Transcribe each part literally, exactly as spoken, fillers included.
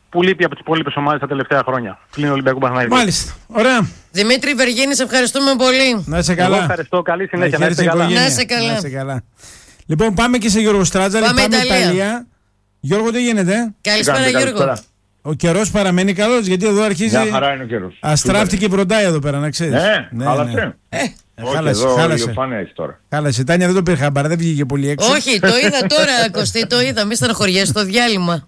που λείπει από τις υπόλοιπες ομάδες τα τελευταία χρόνια. Πλην Ολυμπιακού Παναθηναϊκού. Μάλιστα. Ωραία. Δημήτρη Βεργίνη, σε ευχαριστούμε πολύ. Να είσαι καλά. Εγώ ευχαριστώ. Καλή συνέχεια. Να Να είστε καλά. Να είσαι καλά. Να είσαι καλά. Λοιπόν, πάμε και σε Γιώργο Στράτζαλη. Πάμε Πάμε Ιταλία. Ιταλία. Γιώργο, τι γίνεται? Καλησπέρα, Κάντε, Γιώργο. καλησπέρα. Ο καιρός παραμένει καλός, γιατί εδώ αρχίζει. Μια χαρά είναι ο καιρός. Αστράφτηκε η Μπροντάη εδώ πέρα, να ξέρεις. Ναι, χάλασε. Ε, Όχι, χάλασε, εδώ χάλασε. ηλιοφάνεια έχει τώρα. Χάλασε. Τάνια, δεν το πήρε χαμπάρ, δεν βγήκε πολύ έξω. όχι, το είδα τώρα, Κωστή, το είδα. Μη στεναχωριέσαι το διάλειμμα.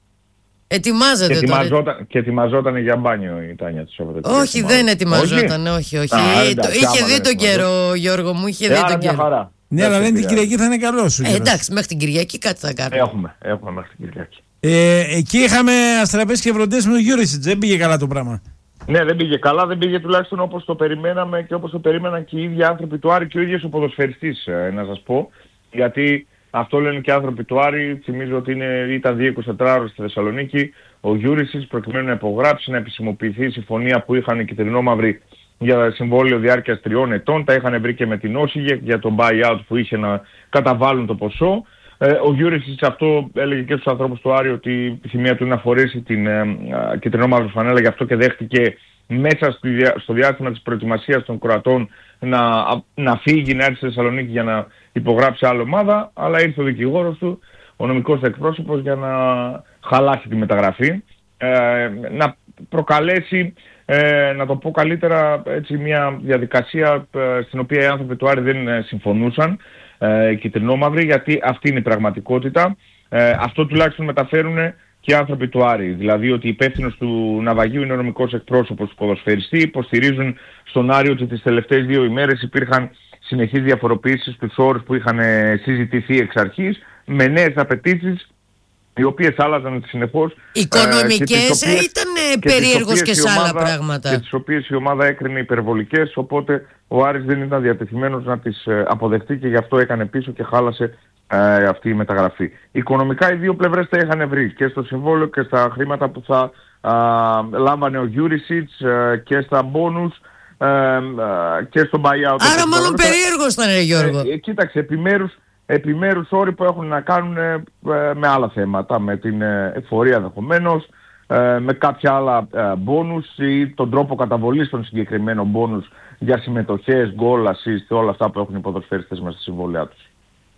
Και, Ετοιμάζεται τώρα. ετοιμαζόταν, και ετοιμαζόταν για μπάνιο η Τάνια του Σαββατοκύριακου. Όχι, δεν ετοιμαζόταν, όχι, όχι. Α, Ε, εντάξει, το- είχε άμα δει δεν τον καιρό, Γιώργο μου, είχε δει Ε, άρα τον μια καιρό. χαρά. Ναι, αλλά Δεν λένε την πειράζει. Κυριακή θα είναι καλό σου. Ε, εντάξει, μέχρι την Κυριακή κάτι θα κάνουμε. Έχουμε, έχουμε μέχρι την Κυριακή. Ε, εκεί είχαμε αστραπές και βροντές με τον Γιούρισιτ. Δεν πήγε καλά το πράγμα. Ναι, δεν πήγε καλά, δεν πήγε τουλάχιστον όπως το περιμέναμε και όπως το περίμεναν και οι ίδιοι άνθρωποι του Άρη και ο ίδιος ο ποδοσφαιριστής, ε, να σας πω. Γιατί αυτό λένε και οι άνθρωποι του Άρη. Θυμίζω ότι είναι, ήταν δύο εικοσιτετράωρες στη Θεσσαλονίκη. Ο Γιούρισιτς προκειμένου να υπογράψει, να επισημοποιηθεί η συμφωνία που είχαν οι κυτρινόμαυροι για συμβόλαιο διάρκειας τριών ετών. Τα είχαν βρει και με την Όσιγε για το buyout που είχε να καταβάλουν το ποσό. Ε, ο Γιούρισιτς αυτό έλεγε και στους ανθρώπους του Άρη ότι η επιθυμία του είναι να φορέσει την ε, ε, κυτρινόμαυρη φανέλα, γι' αυτό και δέχτηκε μέσα στη, διά- στο διάστημα της προετοιμασίας των Κροατών να, να φύγει, να έρθει στη Θεσσαλονίκη για να υπογράψει άλλη ομάδα, αλλά ήρθε ο δικηγόρος του, ο νομικός εκπρόσωπος, για να χαλάσει τη μεταγραφή, ε, να προκαλέσει, ε, να το πω καλύτερα, έτσι, μια διαδικασία ε, στην οποία οι άνθρωποι του Άρη δεν ε, συμφωνούσαν, ε, οι κυτρινόμαυροι, γιατί αυτή είναι η πραγματικότητα. Ε, αυτό τουλάχιστον μεταφέρουν και οι άνθρωποι του Άρη. Δηλαδή ότι υπεύθυνος του ναυαγίου είναι ο νομικός εκπρόσωπος του ποδοσφαιριστή. Υποστηρίζουν στον Άρη ότι τις τελευταίες δύο ημέρες υπήρχαν συνεχείς διαφοροποιήσεις στους όρους που είχαν ε, συζητηθεί εξ αρχής, με νέες απαιτήσεις, οι οποίες άλλαζαν συνεχώς. Οικονομικές ε, ήταν περίεργος και σε άλλα ομάδα, πράγματα. Και τις οποίες η ομάδα έκρινε υπερβολικές, οπότε ο Άρης δεν ήταν διατεθειμένος να τις ε, αποδεχτεί και γι' αυτό έκανε πίσω και χάλασε ε, αυτή η μεταγραφή. Οικονομικά οι δύο πλευρές τα είχαν βρει και στο συμβόλαιο και στα χρήματα που θα α, λάμβανε ο Γιούρισιτς ε, και στα μπόνους ε, ε, και στο buyout. Άρα μάλλον περίεργος ήταν, ρε Γιώργο. Ε, ε, κοίταξε, επιμέρους, επιμέρους όροι που έχουν να κάνουν ε, με άλλα θέματα, με την ε, εφορία ενδεχομένως, ε, με κάποια άλλα ε, μπόνους ή τον τρόπο καταβολής των συγκεκριμένων μπόνους για συμμετοχές, γκολ, assist, όλα αυτά που έχουν οι ποδοσφαιριστές μέσα στη συμβόλαιά τους.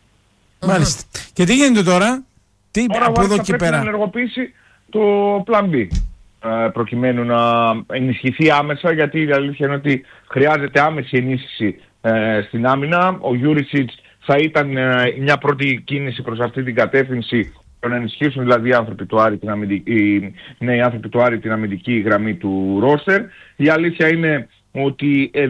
Μάλιστα. Και τι γίνεται τώρα, τι Τώρα από ο εδώ Άρης και θα πρέπει να πέρα. ενεργοποιήσει το Plan B, ε, προκειμένου να ενισχυθεί άμεσα, γιατί η αλήθεια είναι ότι χρειάζεται άμεση ενίσχυση ε, στην άμυνα. Ο Γιούρισιτς θα ήταν ε, μια πρώτη κίνηση προς αυτή την κατεύθυνση, να ενισχύσουν δηλαδή οι άνθρωποι του Άρη την αμυντική, ναι, οι άνθρωποι του Άρη την αμυντική γραμμή του ρόστερ. Η αλήθεια είναι ότι, ε, ε,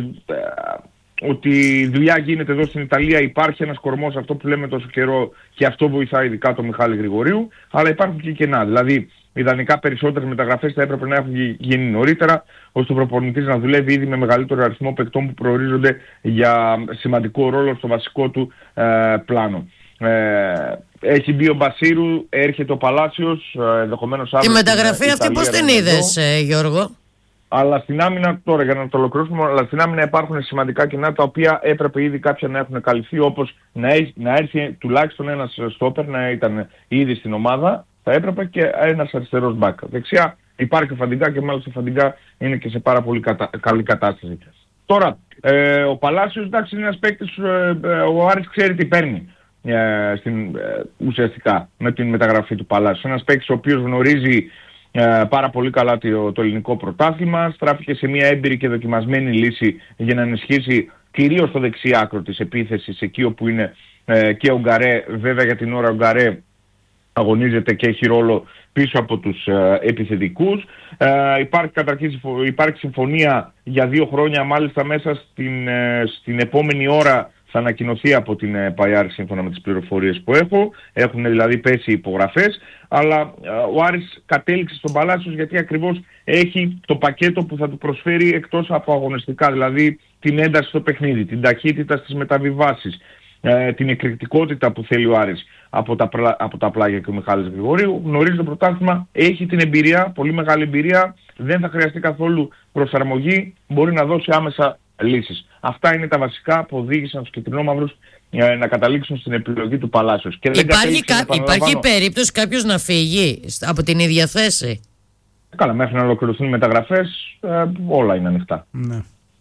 ότι η δουλειά γίνεται εδώ στην Ιταλία, υπάρχει ένας κορμός, αυτό που λέμε τόσο καιρό, και αυτό βοηθάει ειδικά τον Μιχάλη Γρηγορίου, αλλά υπάρχουν και κενά. Δηλαδή, ιδανικά περισσότερες μεταγραφές θα έπρεπε να έχουν γίνει νωρίτερα, ώστε ο προπονητής να δουλεύει ήδη με μεγαλύτερο αριθμό παικτών που προορίζονται για σημαντικό ρόλο στο βασικό του ε, πλάνο. Ε, έχει μπει ο Μπασίρου, έρχεται ο Παλάσιος, ε, ενδεχομένως αύριο. Τη μεταγραφή στην αυτή Ιταλία πώς να την είναι είδες, εδώ. ε, Γιώργο? Αλλά στην άμυνα, τώρα για να το ολοκληρώσουμε, αλλά στην άμυνα υπάρχουν σημαντικά κενά τα οποία έπρεπε ήδη κάποια να έχουν καλυφθεί, όπως να, έχει, να έρθει τουλάχιστον ένας στόπερ να ήταν ήδη στην ομάδα, θα έπρεπε, και ένας αριστερός μπακ. Δεξιά υπάρχει ο Φαντιγκά και μάλιστα ο Φαντιγκά είναι και σε πάρα πολύ κατα... καλή κατάσταση. Τώρα, ε, ο Παλάσιος, εντάξει, είναι ένας παίκτης, ε, ε, ο Άρης ξέρει τι παίρνει ε, στην, ε, ουσιαστικά με την μεταγραφή του Παλάσιου. Ένας παίκτης ο οποίος γνωρίζει ε, πάρα πολύ καλά το, το ελληνικό πρωτάθλημα, στράφηκε σε μια έμπειρη και δοκιμασμένη λύση για να ενισχύσει κυρίως το δεξί άκρο της επίθεσης, εκεί όπου είναι ε, και ο Γκαρέ. Βέβαια για την ώρα ο Γκαρέ αγωνίζεται και έχει ρόλο πίσω από τους ε, επιθετικούς. Ε, υπάρχει καταρχήν υπάρχει συμφωνία για δύο χρόνια, μάλιστα μέσα στην, ε, στην επόμενη ώρα θα ανακοινωθεί από την ε, Παϊάρη, σύμφωνα με τις πληροφορίες που έχω. Έχουν δηλαδή πέσει υπογραφές, αλλά ε, ο Άρης κατέληξε στον Παλάσιος γιατί ακριβώς έχει το πακέτο που θα του προσφέρει εκτός από αγωνιστικά, δηλαδή την ένταση στο παιχνίδι, την ταχύτητα στις μεταβιβάσεις, ε, την εκρηκτικότητα που θέλει ο Άρης από τα, από τα πλάγια και ο Μιχάλης Γρηγορίου. Γνωρίζει το πρωτάθλημα, έχει την εμπειρία, πολύ μεγάλη εμπειρία, δεν θα χρειαστεί καθόλου προσαρμογή, μπορεί να δώσει άμεσα λύσεις. Αυτά είναι τα βασικά που οδήγησαν τους κυτρινόμαυρους ε, να καταλήξουν στην επιλογή του Παλάσιος. Και Υπάρχει, κα... υπάρχει περίπτωση κάποιος να φύγει από την ίδια θέση? Καλά, μέχρι να ολοκληρωθούν οι μεταγραφές, ε, όλα είναι ανοιχτά. Ναι.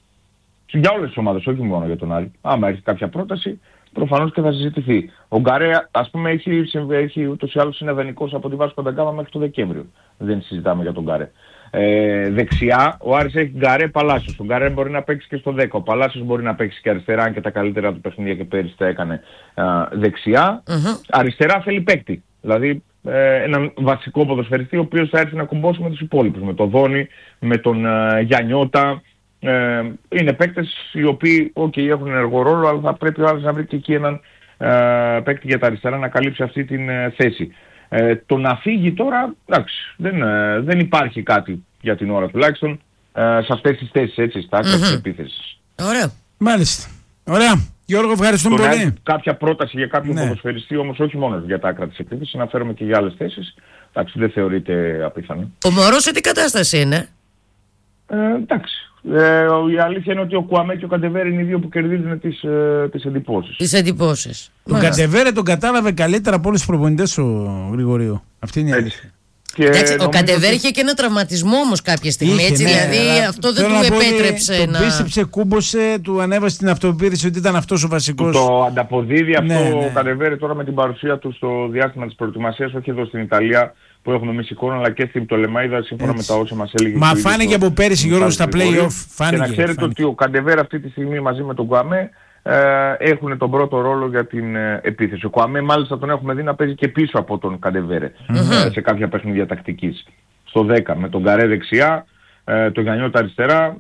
Για όλες τις ομάδες, όχι μόνο για τον Άρη. Άμα έχει κάποια πρόταση, προφανώς και θα συζητηθεί. Ο Γκαρέ, ας πούμε, έχει, έχει ούτως ή άλλως είναι δανεικός από τη Βάσκο Νταγκάμα μέχρι το Δεκέμβριο. Δεν συζητάμε για τον Γκαρέ. Ε, δεξιά, ο Άρης έχει Γκαρέ, Παλάσιος. Ο Γκαρέ μπορεί να παίξει και στο δέκα. Ο Παλάσιος μπορεί να παίξει και αριστερά, αν και τα καλύτερα του παιχνίδια και πέρυσι τα έκανε α, δεξιά. Uh-huh. Αριστερά θέλει παίκτη. Δηλαδή ε, έναν βασικό ποδοσφαιριστή, ο οποίος θα έρθει να κουμπώσει με τους υπόλοιπους. Με τον Δόνη, με τον ε, Γιαννιώτα. Ε, είναι παίκτες οι οποίοι okay, έχουν ενεργό ρόλο, αλλά θα πρέπει ο άλλος να βρει και εκεί έναν ε, παίκτη για τα αριστερά να καλύψει αυτή την ε, θέση. Ε, το να φύγει τώρα, εντάξει, δεν, ε, δεν υπάρχει κάτι για την ώρα τουλάχιστον ε, σε αυτές τις θέσεις, έτσι, στα άκρα της επίθεσης. Ωραία. Μάλιστα. Ωραία. Γιώργο, ευχαριστούμε Τον πολύ. Κάποια πρόταση για κάποιον ναι. ποδοσφαιριστή, όμως όχι μόνο για τα άκρα της επίθεσης, να φέρουμε και για άλλες θέσεις. Εντάξει, δεν θεωρείται απίθανο. Ο Μωρός σε τι κατάσταση είναι? Ε, εντάξει. Ε, η αλήθεια είναι ότι ο Κουαμέ και ο Καντεβέρ είναι οι δύο που κερδίζουν τις, ε, τις εντυπώσεις. Τις εντυπώσεις. Τον Καντεβέρ τον κατάλαβε καλύτερα από όλους τους προπονητές ο Γρηγορίου. Αυτή είναι η αλήθεια. Εντάξει, ο Καντεβέρ είχε και ένα τραυματισμό όμως κάποια στιγμή. Είχε, έτσι, ναι, δηλαδή ναι, αυτό δεν του επέτρεψε τον να. Τον πίστεψε, κούμπωσε, του ανέβασε την αυτοπεποίθηση ότι ήταν αυτός ο βασικός. Το ανταποδίδει αυτό ναι, ναι. ο Καντεβέρ τώρα με την παρουσία του στο διάστημα της προετοιμασίας, όχι εδώ στην Ιταλία που έχουμε εμείς εικόνα, αλλά και στην Πτολεμαΐδα σύμφωνα έτσι. Με τα όσα μας έλεγε. Μα φάνηκε από πέρυσι, Γιώργο, στα play-off. Και να ξέρετε ότι ο Καντεβέρ αυτή τη στιγμή μαζί με τον Κουαμέ ε, έχουν τον πρώτο ρόλο για την ε, επίθεση. Ο Κουαμέ μάλιστα τον έχουμε δει να παίζει και πίσω από τον Καντεβέρ mm-hmm. ε, σε κάποια παιχνίδια τακτικής. Στο δέκα με τον Γκαρέ δεξιά, ε, τον Γιαννιώτα αριστερά,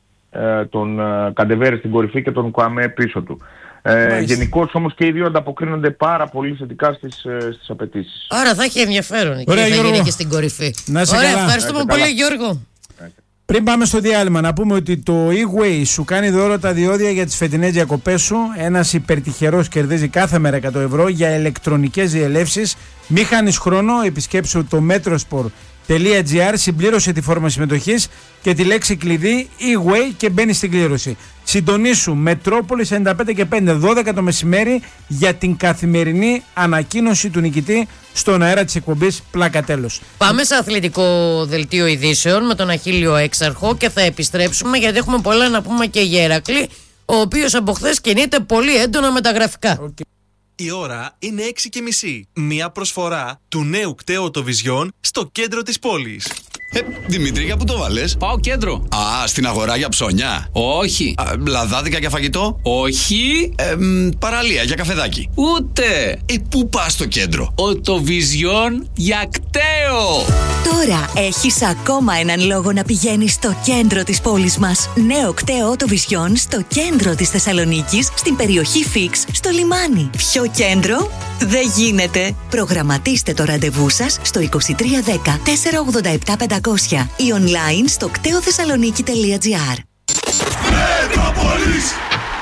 ε, τον ε, Καντεβέρ στην κορυφή και τον Κουαμέ πίσω του. Ε, γενικώς όμως και οι δύο ανταποκρίνονται πάρα πολύ θετικά στις, ε, στις απαιτήσεις. Άρα θα έχει ενδιαφέρον και Ωραία, θα Γιώργο. γίνει και στην κορυφή. Να σε Ωραία, καλά. ευχαριστούμε πολύ καλά. Γιώργο. Πριν πάμε στο διάλειμμα, να πούμε ότι το E-Way σου κάνει δώρο τα διόδια για τις φετινές διακοπές σου. Ένας υπερτυχερός κερδίζει κάθε μέρα εκατό ευρώ για ηλεκτρονικές διελεύσεις. Μη χάνεις χρόνο, επισκέψου το metrosport τελεία τζι άρ, συμπλήρωσε τη φόρμα συμμετοχής και τη λέξη κλειδί E-Way και μπαίνει στην κλήρωση. Συντονίσου Μετρόπολης ενενήντα πέντε και πέντε, δώδεκα το μεσημέρι για την καθημερινή ανακοίνωση του νικητή στον αέρα της εκπομπής Πλάκα Τέλος. Πάμε σε αθλητικό δελτίο ειδήσεων με τον Αχίλιο Έξαρχο και θα επιστρέψουμε γιατί έχουμε πολλά να πούμε και για Ηρακλή, ο οποίος από χθες κινείται πολύ έντονα με τα γραφικά. Okay. Η ώρα είναι έξι και μισή. Μία προσφορά του νέου κταίου Vision στο κέντρο της πόλης. Ε, Δημήτρη, για πού το βάλες? Πάω κέντρο. Α, στην αγορά για ψώνια. Όχι. Α, λαδάδικα για φαγητό. Όχι. Ε, μ, παραλία για καφεδάκι. Ούτε. Ε, πού πας στο κέντρο? Vision για κταίο. Τώρα έχεις ακόμα έναν λόγο να πηγαίνεις στο κέντρο της πόλης μας. Νέο κταίο Vision στο κέντρο της Θεσσαλονίκης, στην περιοχή Φίξ, στο λιμάνι. Πιο κέντρο δεν γίνεται. Προγραμματίστε το ραντεβού σας στο είκοσι τρία δέκα τετρακόσια ογδόντα επτά πεντακόσια ή online στο κτέοθεσσαλονίκη τελεία τζι άρ. Μετρόπολης!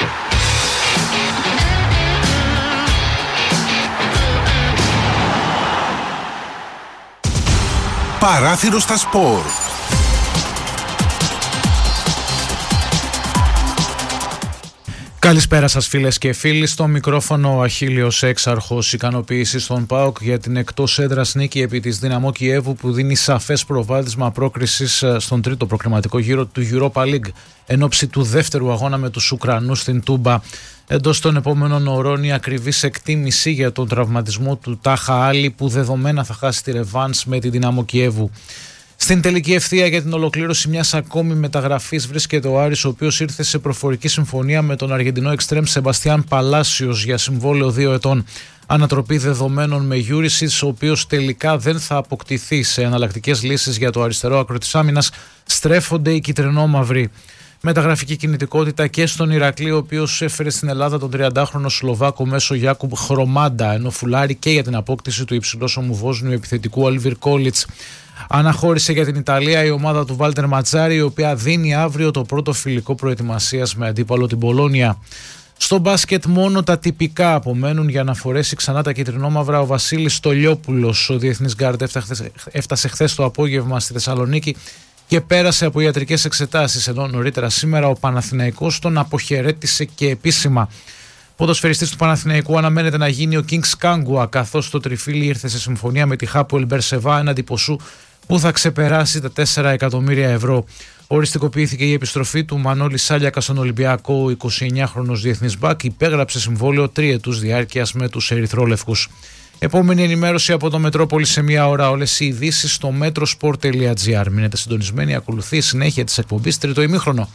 Παράθυρο στα σπορ. Καλησπέρα σας φίλες και φίλοι, στο μικρόφωνο ο Αχίλιος Έξαρχος. Ικανοποίηση στον ΠΑΟΚ για την εκτός έδρας νίκη επί της Δυναμό Κιέβου που δίνει σαφές προβάδισμα πρόκρισης στον τρίτο προκριματικό γύρο του Europa League εν ώψη του δεύτερου αγώνα με τους Ουκρανούς στην Τούμπα. Εντός των επόμενων ωρών η ακριβής εκτίμηση για τον τραυματισμό του Τάχα Άλλη που δεδομένα θα χάσει τη ρεβάνς με τη Δυναμό Κιέβου. Στην τελική ευθεία για την ολοκλήρωση μιας ακόμη μεταγραφής βρίσκεται ο Άρης, ο οποίος ήρθε σε προφορική συμφωνία με τον Αργεντινό εξτρέμ Σεμπαστιάν Παλάσιος για συμβόλαιο δύο ετών. Ανατροπή δεδομένων με Γιούρισιτς, ο οποίος τελικά δεν θα αποκτηθεί σε εναλλακτικές λύσεις για το αριστερό άκρο της άμυνας, στρέφονται οι κυτρινόμαυροι. Μεταγραφική κινητικότητα και στον Ηρακλή, ο οποίος έφερε στην Ελλάδα τον τριαντάχρονο Σλοβάκο μέσο Γιάκουμπ Χρωμάντα, ενώ φουλάρει και για την απόκτηση του υψηλός ομουβόσνιου επιθετικού Αλβίρ Κόλιτς. Αναχώρησε για την Ιταλία η ομάδα του Βάλτερ Ματζάρη, η οποία δίνει αύριο το πρώτο φιλικό προετοιμασίας με αντίπαλο την Πολόνια. Στο μπάσκετ μόνο τα τυπικά απομένουν για να φορέσει ξανά τα κυτρινόμαυρα ο Βασίλης Στολιόπουλος. Ο διεθνής γκάρντ έφτασε χθες το απόγευμα στη Θεσσαλονίκη και πέρασε από ιατρικές εξετάσεις, ενώ νωρίτερα σήμερα ο Παναθηναϊκός τον αποχαιρέτησε και επίσημα. Ποδοσφαιριστής του Παναθηναϊκού αναμένεται να γίνει ο Kings Kangua, καθώς το τριφύλι ήρθε σε συμφωνία με τη Χάπουελ Μπερσεβά έναντι ποσού που θα ξεπεράσει τα τέσσερα εκατομμύρια ευρώ. Οριστικοποιήθηκε η επιστροφή του Μανώλη Σάλιακα στον Ολυμπιακό. Ο εικοσιεννιάχρονος διεθνής μπακ υπέγραψε συμβόλαιο τριετούς διάρκειας με τους ερυθρόλευκους. Επόμενη ενημέρωση από το Μετρόπολη σε μία ώρα. Όλες οι ειδήσεις στο metrosport τελεία gr. Μείνετε συντονισμένοι, ακολουθεί η συνέχεια της εκπομπής τρίτο ημίχρονο.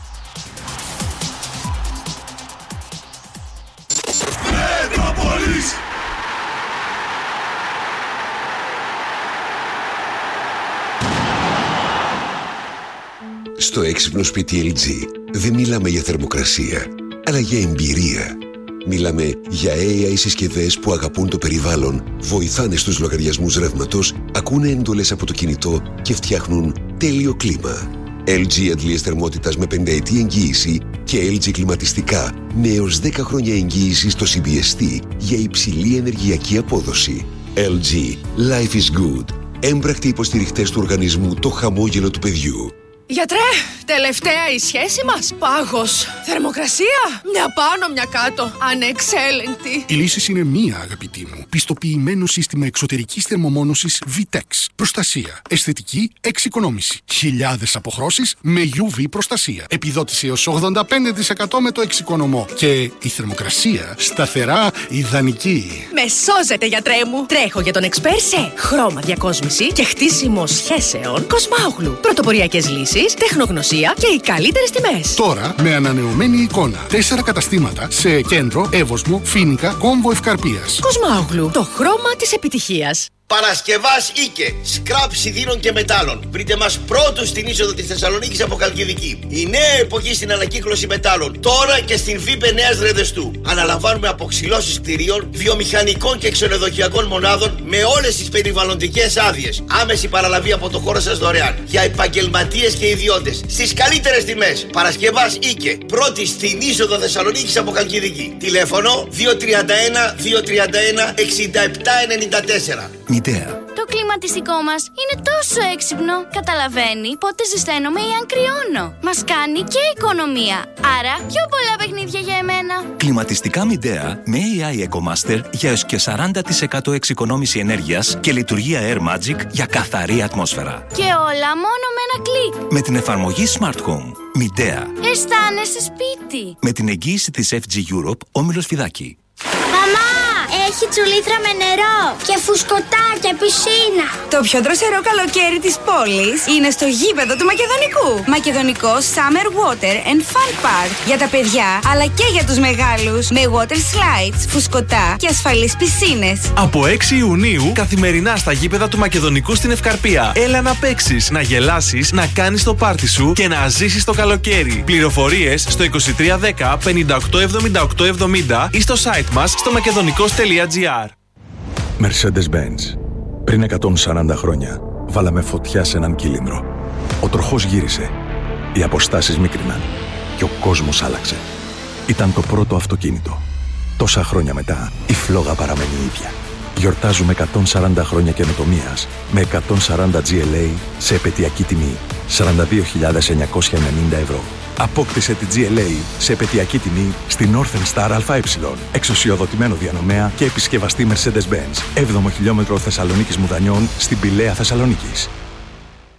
Στο έξυπνο σπίτι ελ τζι δεν μιλάμε για θερμοκρασία, αλλά για εμπειρία. Μιλάμε για έι άι συσκευές που αγαπούν το περιβάλλον, βοηθάνε στους λογαριασμούς ρεύματος, ακούνε έντολες από το κινητό και φτιάχνουν τέλειο κλίμα. ελ τζι αντλίες θερμότητας με πενταετή εγγύηση και ελ τζι κλιματιστικά με έως δέκα χρόνια εγγύηση στο σι μπι ες τι για υψηλή ενεργειακή απόδοση. ελ τζι Life is good. Έμπρακτοι υποστηριχτές του οργανισμού Το Χαμόγελο του Παιδιού. Γιατρέ, τελευταία η σχέση μας. Πάγος. Θερμοκρασία. Μια πάνω, μια κάτω. Ανεξέλεγκτη. Η λύση είναι μία, αγαπητή μου. Πιστοποιημένο σύστημα εξωτερικής θερμομόνωσης Vitex. Προστασία. Αισθητική εξοικονόμηση. Χιλιάδες αποχρώσεις με γιου βι προστασία. Επιδότηση έως ογδόντα πέντε τοις εκατό με το εξοικονομώ. Και η θερμοκρασία σταθερά ιδανική. Με σώζετε, γιατρέ μου. Τρέχω για τον εξπέρ σε χρώμα διακόσμηση και χτίσιμο σχέσεων Κοσμάογλου. Πρωτοποριακές λύσεις, τεχνογνωσία και οι καλύτερες τιμές. Τώρα με ανανεωμένη εικόνα. Τέσσερα καταστήματα σε Κέντρο, Εύωσμο, Φοίνικα, Κόμβο Ευκαρπίας. Κοσμάογλου, το χρώμα της επιτυχίας. Παρασκευάς Ίκε, σκράπ σιδήρων και μετάλλων. Βρείτε μας πρώτους στην είσοδο της Θεσσαλονίκης από Καλκιδική. Η νέα εποχή στην ανακύκλωση μετάλλων. Τώρα και στην ΒΥΠΕ Νέας Ρεδεστού. Αναλαμβάνουμε αποξυλώσεις κτηρίων, βιομηχανικών και ξενοδοχειακών μονάδων με όλες τις περιβαλλοντικές άδειες. Άμεση παραλαβή από το χώρο σας δωρεάν. Για επαγγελματίες και ιδιώτες. Στις καλύτερες τιμές. Παρασκευάς Ίκε, πρώτη στην είσοδο Θεσσαλονίκης από Καλκιδική. Τηλέφωνο δύο τρία ένα δύο τρία ένα εξήντα επτά ενενήντα τέσσερα. Το κλιματιστικό μας είναι τόσο έξυπνο. Καταλαβαίνει πότε ζεσταίνομαι ή αν κρυώνω. Μας κάνει και οικονομία. Άρα πιο πολλά παιχνίδια για εμένα. Κλιματιστικά Midea με έι άι EcoMaster για έως και σαράντα τοις εκατό εξοικονόμηση ενέργειας και λειτουργία Air Magic για καθαρή ατμόσφαιρα. Και όλα μόνο με ένα κλικ. Με την εφαρμογή Smart Home. Midea. Αισθάνεσαι σπίτι. Με την εγγύηση της εφ τζι Europe, Όμιλος Φιδάκη. Μαμά! Έχει τσουλήθρα με νερό και φουσκωτά και πισίνα. Το πιο δροσερό καλοκαίρι της πόλης είναι στο γήπεδο του Μακεδονικού. Μακεδονικό Summer Water and Fun Park. Για τα παιδιά αλλά και για τους μεγάλους. Με water slides, φουσκωτά και ασφαλείς πισίνες. Από έξι Ιουνίου καθημερινά στα γήπεδα του Μακεδονικού στην Ευκαρπία. Έλα να παίξεις, να γελάσεις, να κάνεις το πάρτι σου και να ζήσεις το καλοκαίρι. Πληροφορίες στο είκοσι τρία δέκα πενήντα οκτώ εβδομήντα οκτώ εβδομήντα ή στο site μας στο μακεδονικός τελεία τζι άρ. Mercedes-Benz. Πριν εκατόν σαράντα χρόνια βάλαμε φωτιά σε έναν κύλινδρο. Ο τροχός γύρισε. Οι αποστάσεις μίκριναν. Και ο κόσμος άλλαξε. Ήταν το πρώτο αυτοκίνητο. Τόσα χρόνια μετά η φλόγα παραμένει ίδια. Γιορτάζουμε εκατόν σαράντα χρόνια καινοτομίας με εκατόν σαράντα τζι ελ έι σε επαιτειακή τιμή σαράντα δύο χιλιάδες εννιακόσια ενενήντα ευρώ. Απόκτησε τη τζι ελ έι σε επαιτειακή τιμή στη Northern Star ΑΕ, εξουσιοδοτημένο διανομέα και επισκευαστή Mercedes-Benz, έβδομο χιλιόμετρο Θεσσαλονίκης Μουδανιών στην Πηλαία Θεσσαλονίκης.